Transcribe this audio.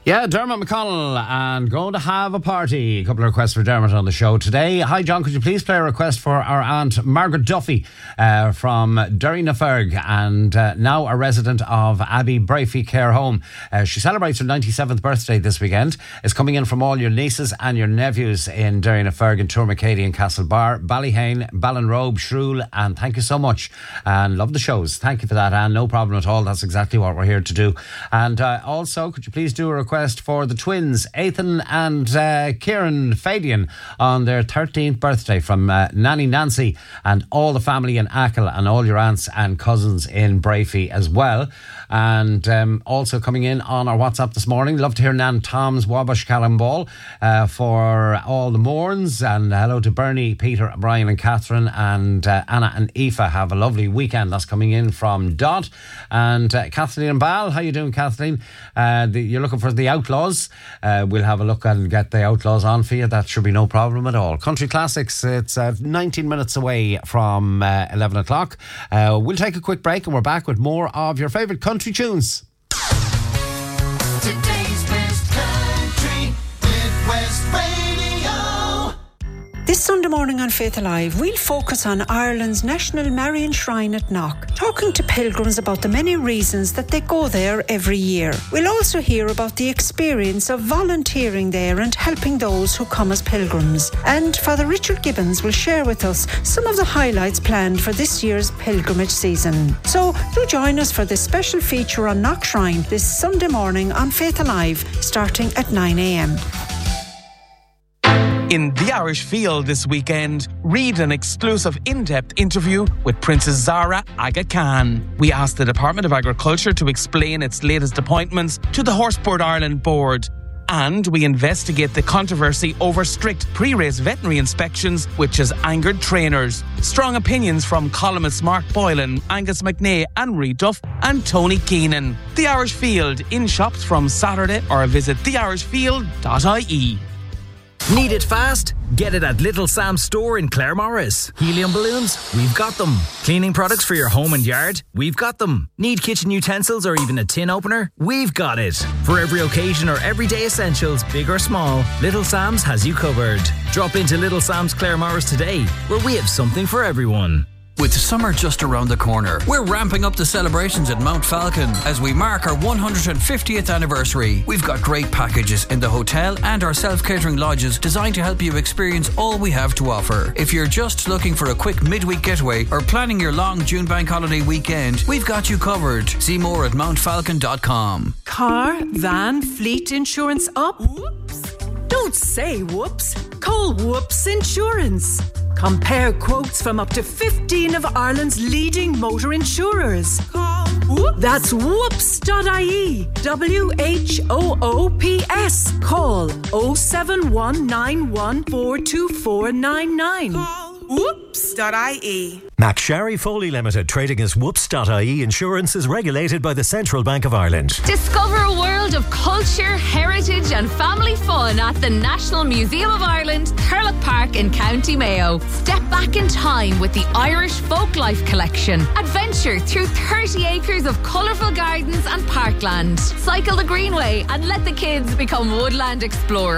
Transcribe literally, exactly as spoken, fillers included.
Yeah, Dermot McConnell and going to have a party. A couple of requests for Dermot on the show today. Hi John, could you please play a request for our aunt Margaret Duffy uh, from Derrynaferg and uh, now a resident of Abbey Brafey Care Home. Uh, she celebrates her ninety-seventh birthday this weekend. It's coming in from all your nieces and your nephews in Derrynaferg and Tourmacady and Castlebar, Ballyhane, Ballinrobe, Shrule, and thank you so much and love the shows. Thank you for that, Anne. No problem at all. That's exactly what we're here to do. And uh, also, could you please do a request for the twins Ethan and uh, Kieran Fadian on their thirteenth birthday from uh, Nanny Nancy and all the family in Achill and all your aunts and cousins in Brafey as well. And um, also coming in on our WhatsApp this morning, love to hear Nan Tom's Wabash Callamball uh, for all the Mourns, and hello to Bernie, Peter, Brian and Catherine, and uh, Anna and Aoife. Have a lovely weekend. That's coming in from Dot. And uh, Kathleen and Bal, how you doing, Kathleen? Uh, the, you're looking for the Outlaws. Uh, we'll have a look and get the Outlaws on for you. That should be no problem at all. Country Classics, it's uh, nineteen minutes away from uh, eleven o'clock. Uh, we'll take a quick break and we're back with more of your favourite country tunes. Today's best country with West Radio. This Sunday morning on Faith Alive, we'll focus on Ireland's National Marian Shrine at Knock, talking to pilgrims about the many reasons that they go there every year. We'll also hear about the experience of volunteering there and helping those who come as pilgrims. And Father Richard Gibbons will share with us some of the highlights planned for this year's pilgrimage season. So do join us for this special feature on Knock Shrine this Sunday morning on Faith Alive, starting at nine a.m. In the Irish Field this weekend, read an exclusive in-depth interview with Princess Zara Aga Khan. We asked the Department of Agriculture to explain its latest appointments to the Horseboard Ireland board. And we investigate the controversy over strict pre-race veterinary inspections, which has angered trainers. Strong opinions from columnists Mark Boylan, Angus McNay, Anne-Marie Duff and Tony Keenan. The Irish Field, in shops from Saturday, or visit the irish field dot I E. Need it fast? Get it at Little Sam's store in Claremorris. Helium balloons? We've got them. Cleaning products for your home and yard? We've got them. Need kitchen utensils or even a tin opener? We've got it. For every occasion or everyday essentials, big or small, Little Sam's has you covered. Drop into Little Sam's Claremorris today, where we have something for everyone. With summer just around the corner, we're ramping up the celebrations at Mount Falcon as we mark our one hundred fiftieth anniversary. We've got great packages in the hotel and our self-catering lodges designed to help you experience all we have to offer. If you're just looking for a quick midweek getaway or planning your long June bank holiday weekend, we've got you covered. See more at mount falcon dot com. Car, van, fleet insurance up? Whoops. Don't say whoops. Call Whoops Insurance. Compare quotes from up to fifteen of Ireland's leading motor insurers. Call Whoops. That's whoops dot I E. W H O O P S. Call oh seven one nine one four two four nine nine. Call whoops dot I E. McSharry Foley Limited, trading as whoops dot I E Insurance, is regulated by the Central Bank of Ireland. Discover a world of culture, heritage and family fun at the National Museum of Ireland, Thurlock Park in County Mayo. Step back in time with the Irish Folklife Collection. Adventure through thirty acres of colourful gardens and parkland. Cycle the Greenway and let the kids become woodland explorers.